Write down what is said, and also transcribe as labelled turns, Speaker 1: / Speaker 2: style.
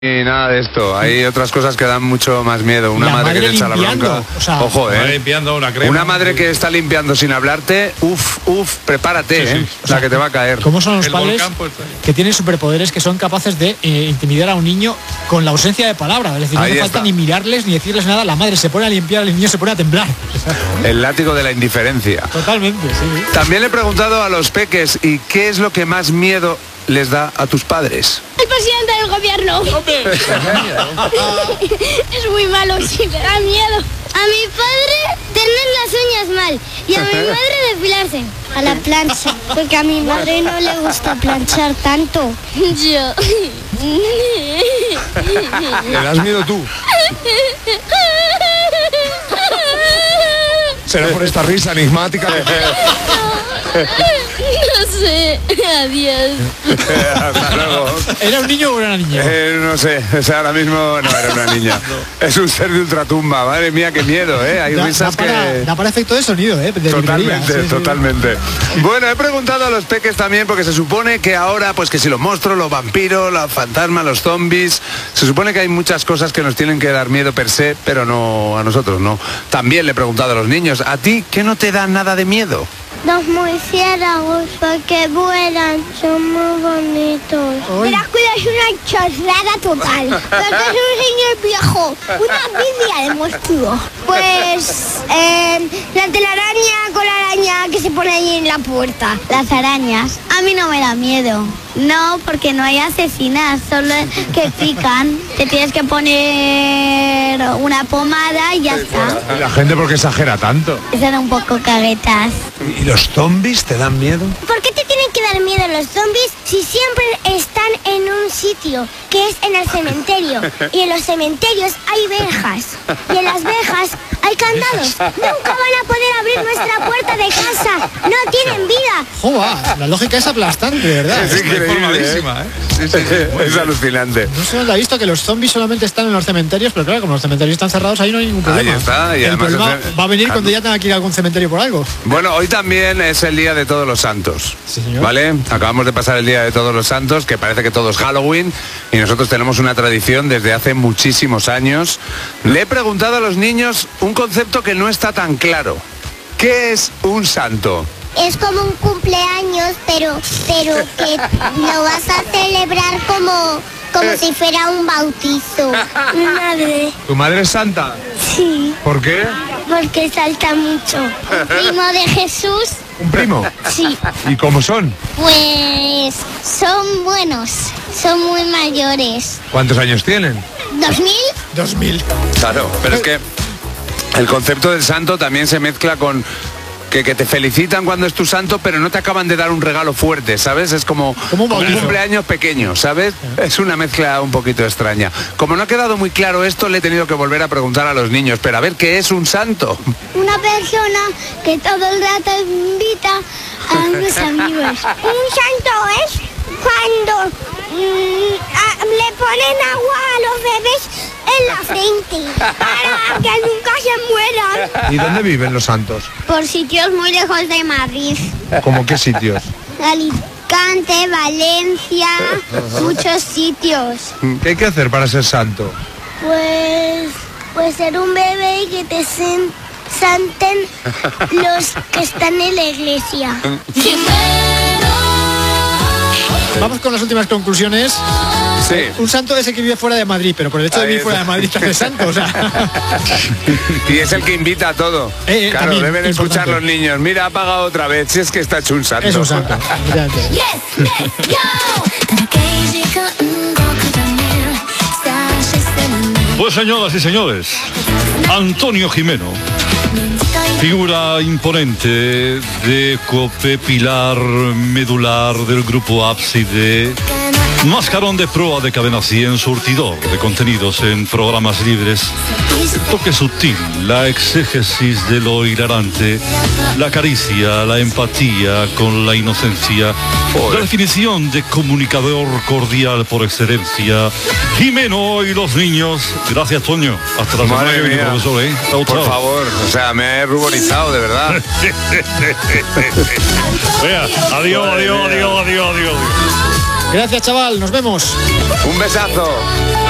Speaker 1: Y nada de esto, hay otras cosas que dan mucho más miedo. Una madre que te echa la bronca.
Speaker 2: O sea,
Speaker 1: ojo,
Speaker 3: limpiando una crema.
Speaker 1: Una madre que está limpiando sin hablarte, prepárate,
Speaker 3: sí.
Speaker 1: O sea, que te va a caer.
Speaker 2: ¿Cómo son los
Speaker 3: El
Speaker 2: padres
Speaker 3: volcán, pues,
Speaker 2: que tienen superpoderes que son capaces de intimidar a un niño con la ausencia de palabra? Es decir, no
Speaker 1: Ahí
Speaker 2: hace falta
Speaker 1: está.
Speaker 2: ni mirarles ni decirles nada. La madre se pone a limpiar, el niño se pone a temblar.
Speaker 1: El látigo de la indiferencia.
Speaker 2: Totalmente, sí.
Speaker 1: También le he preguntado a los peques, ¿y qué es lo que más miedo les da a tus padres?
Speaker 4: El presidente del gobierno. Es muy malo, sí, me da miedo. A mi padre tener las uñas mal y a mi madre depilarse. A la plancha, porque a mi madre no le gusta planchar tanto. Yo.
Speaker 1: ¿Le das miedo tú?
Speaker 5: Será por esta risa enigmática.
Speaker 4: No sé. Adiós.
Speaker 1: Hasta luego.
Speaker 2: ¿Era un niño o era una niña?
Speaker 1: No sé, o sea, ahora mismo no era una niña. Es un ser de ultratumba, madre mía, qué miedo, Hay risas
Speaker 2: Da para efecto de sonido, de
Speaker 1: Totalmente,
Speaker 2: librería. Sí.
Speaker 1: totalmente. Bueno, he preguntado a los peques también, porque se supone que ahora, pues que si los monstruos, los vampiros, los fantasmas, los zombies, se supone que hay muchas cosas que nos tienen que dar miedo per se, pero no a nosotros, no. También le he preguntado a los niños, ¿a ti qué no te da nada de miedo?
Speaker 4: Los murciélagos, porque vuelan, son muy bonitos. Verás, cuidado, es una chorrada total. Porque es un señor viejo, una biblia de monstruo. Pues, la telaraña con la araña que se pone ahí en la puerta. Las arañas, a mí no me da miedo. No, porque no hay asesinas, solo que pican. Te tienes que poner una pomada y ya está.
Speaker 5: ¿Y la gente por qué exagera tanto?
Speaker 4: Son un poco caguetas.
Speaker 5: ¿Y los zombies te dan miedo?
Speaker 4: ¿Por qué te tienen que dar miedo los zombies si siempre están en un sitio, que es en el cementerio? Y en los cementerios hay verjas. Y en las verjas hay candados. Nunca van a poder abrir nuestra puerta de casa. No tienen vida.
Speaker 2: ¡Joder! La lógica es aplastante, ¿verdad?
Speaker 1: Es increíble,
Speaker 3: informadísima, Sí,
Speaker 1: Es alucinante.
Speaker 2: No sé dónde ha visto que los zombies solamente están en los cementerios, pero claro, como los cementerios están cerrados, ahí no hay ningún problema.
Speaker 1: Ahí está, y
Speaker 2: el
Speaker 1: además
Speaker 2: problema
Speaker 1: es-
Speaker 2: va a venir cuando ya tenga que ir a algún cementerio por algo.
Speaker 1: Bueno, hoy también es el Día de Todos los Santos,
Speaker 2: Sí, señor.
Speaker 1: ¿vale? Acabamos de pasar el Día de Todos los Santos, que parece que todo es Halloween, y nosotros tenemos una tradición desde hace muchísimos años. Le he preguntado a los niños un concepto que no está tan claro. ¿Qué es un santo?
Speaker 4: Es como un cumpleaños, pero que lo vas a celebrar como si fuera un bautizo. Madre,
Speaker 5: ¿Tu madre es santa?
Speaker 4: sí,
Speaker 5: ¿Por qué?
Speaker 4: porque salta mucho. Primo de Jesús,
Speaker 5: ¿Un primo?
Speaker 4: sí.
Speaker 5: ¿Y cómo son?
Speaker 4: Pues son buenos, son muy mayores.
Speaker 5: ¿Cuántos años tienen?
Speaker 4: 2000,
Speaker 2: 2000.
Speaker 1: Claro, pero es que el concepto del santo también se mezcla con que te felicitan cuando es tu santo, pero no te acaban de dar un regalo fuerte, ¿sabes? Es como
Speaker 2: Como un
Speaker 1: un
Speaker 2: bautizo.
Speaker 1: cumpleaños pequeño, ¿sabes? Es una mezcla un poquito extraña. Como no ha quedado muy claro esto, le he tenido que volver a preguntar a los niños, pero a ver, ¿qué es un santo?
Speaker 4: una persona que todo el rato invita a unos amigos. Un santo es cuando le ponen agua a los bebés en la frente para que nunca se mueran.
Speaker 5: ¿Y dónde viven los santos?
Speaker 4: Por sitios muy lejos de Madrid.
Speaker 5: ¿Cómo qué sitios?
Speaker 4: Alicante, Valencia, muchos sitios.
Speaker 5: ¿Qué hay que hacer para ser santo?
Speaker 4: Pues ser un bebé y que te santen los que están en la iglesia.
Speaker 2: Vamos con las últimas conclusiones.
Speaker 1: Sí.
Speaker 2: Un santo es el que vive fuera de Madrid, pero por el hecho de
Speaker 1: Ahí
Speaker 2: vivir fuera de
Speaker 1: está.
Speaker 2: Madrid te hace santo, o sea.
Speaker 1: Y es el que invita a todo. Claro,
Speaker 2: también,
Speaker 1: deben escuchar
Speaker 2: importante.
Speaker 1: los niños. Mira, ha pagado otra vez. Si es que está hecho un santo.
Speaker 2: Es un santo. efectivamente.
Speaker 6: Pues señoras y señores, Antonio Gimeno, figura imponente de cope pilar medular del grupo Ábside, mascarón de proa de Cadena 100, surtidor de contenidos en programas libres, el toque sutil, la exégesis de lo hilarante, la caricia, la empatía con la inocencia, la definición de comunicador cordial por excelencia, Gimeno y los niños. Gracias, Toño. Hasta la semana
Speaker 1: Madre
Speaker 6: que viene,
Speaker 1: mía.
Speaker 6: profesor. Chao,
Speaker 1: Por
Speaker 6: chao.
Speaker 1: favor, o sea, me he ruborizado, de verdad.
Speaker 6: Vea, adiós, adiós, adiós, adiós, adiós.
Speaker 2: Gracias, chaval. Nos vemos.
Speaker 1: Un besazo.